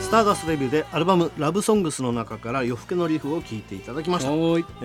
スターダストレビューでアルバムラブソングスの中から夜更けのリフを聴いていただきました。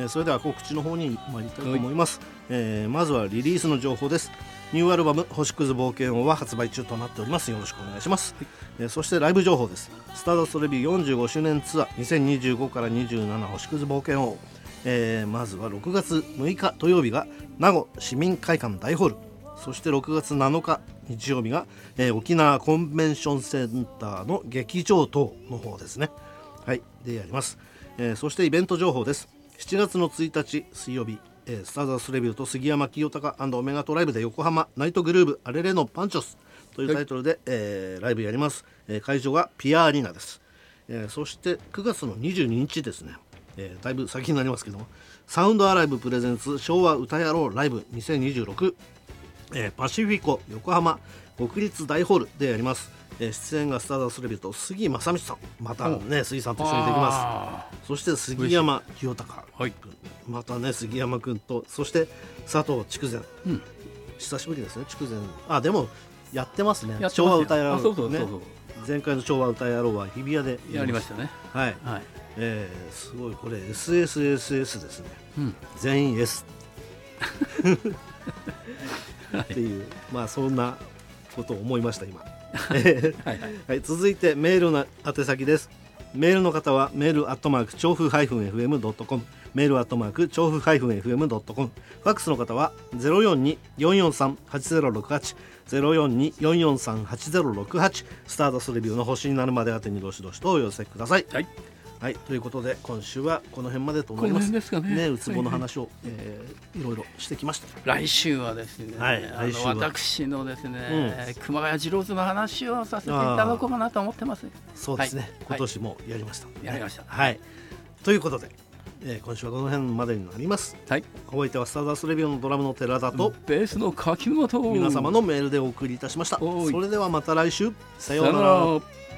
それでは告知の方に参りたいと思います。まずはリリースの情報です。ニューアルバム星屑冒険王は発売中となっております。よろしくお願いします。そしてライブ情報です。スターダストレビュー45周年ツアー2025から27星屑冒険王、まずは6月6日土曜日が名護市民会館大ホール、そして6月7日日曜日が、沖縄コンベンションセンターの劇場等の方ですね。はい、でやります。そしてイベント情報です。7月の1日水曜日、スターダストレビューと杉山清隆&オメガトライブで横浜ナイトグルーブアレレのパンチョスというタイトルで、ライブやります。会場はピアアリーナです。そして9月の22日ですね、だいぶ先になりますけども、サウンドアライブプレゼンツ昭和歌やろうライブ2026、パシフィコ横浜国立大ホールでやります。出演がスターダストレビューと杉正道さん、またね杉さんと一緒にできます。そして杉山清隆君、またね杉山君と、そして佐藤筑前、久しぶりですね。筑前でもやってますね。昭和歌やろうね。前回の昭和歌やろうは日比谷でやりましたね。 はい、すごいこれ SSSS ですね、全員 S っていうそんなことを思いました今はい、続いてメールの宛先です。メールの方はメールアットマーク調布-fm.com、メールアットマーク調布-fm.com、ファックスの方は 042-443-8068 042-443-8068、スターダストレビューの星になるまで宛てにどしどしとお寄せください。はい、ということで今週はこの辺までと思います。 この辺ですかね。 うつぼの話を、いろいろしてきました。 来週はですね、私のですね、熊谷次郎図の話をさせていただこうかなと思ってます。 そうですね、今年もやりました。 はい。 ということで、今週はこの辺までになります。お相手はスターダストレビューのドラムの寺田とベースの柿沼と皆様のメールでお送りいたしました。それではまた来週、さようなら。